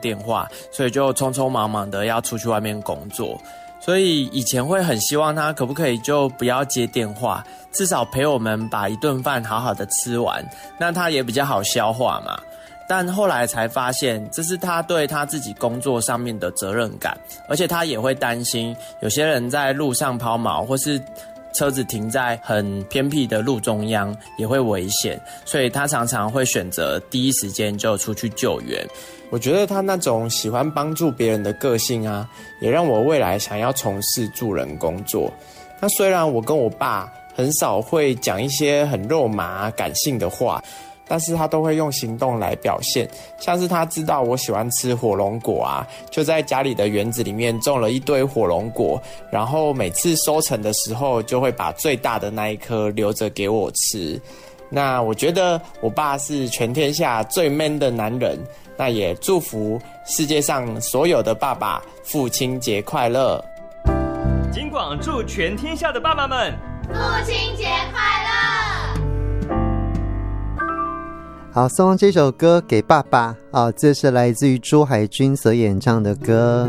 电话，所以就匆匆忙忙的要出去外面工作。所以以前会很希望他可不可以就不要接电话，至少陪我们把一顿饭好好的吃完，那他也比较好消化嘛。但后来才发现，这是他对他自己工作上面的责任感，而且他也会担心有些人在路上抛锚，或是车子停在很偏僻的路中央也会危险，所以他常常会选择第一时间就出去救援。 我觉得他那种喜欢帮助别人的个性啊，也让我未来想要从事助人工作。那虽然我跟我爸很少会讲一些很肉麻感性的话，但是他都会用行动来表现，像是他知道我喜欢吃火龙果啊，就在家里的园子里面种了一堆火龙果，然后每次收成的时候就会把最大的那一颗留着给我吃。那我觉得我爸是全天下最 man 的男人，那也祝福世界上所有的爸爸父亲节快乐。 金广祝全天下的爸爸们父亲节快乐。 好，送这首歌给爸爸啊，这是来自于朱海军所演唱的歌。